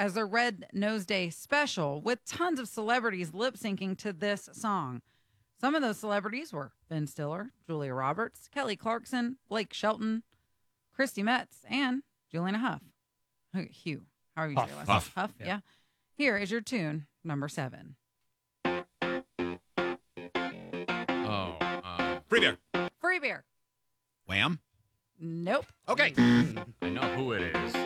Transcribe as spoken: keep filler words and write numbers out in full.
as a Red Nose Day special with tons of celebrities lip syncing to this song. Some of those celebrities were Ben Stiller, Julia Roberts, Kelly Clarkson, Blake Shelton, Christy Metz, and Juliana Huff. Hugh, how are you Huff. say last Huff. Huff, yeah. Yeah. Here is your tune, number seven. Oh, uh, Free beer. Free beer. Wham. Nope. Okay. I know who it is.